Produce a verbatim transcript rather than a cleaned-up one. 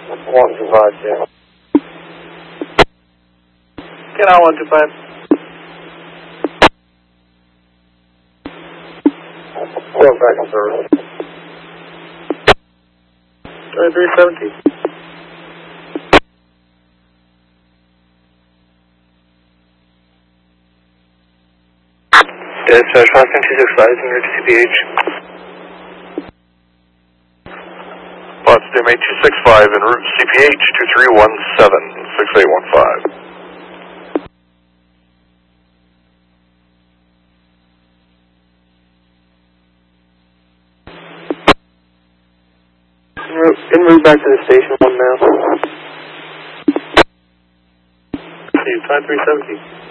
one two five, yeah. Get on one two five. Go back on service. twenty-three seventy. Dispatch, Boston two six five, en route to C P H. Boston two six five, en route to C P H, two three one seven, six eight one five. En route back to the station, one now. twenty-three seventy.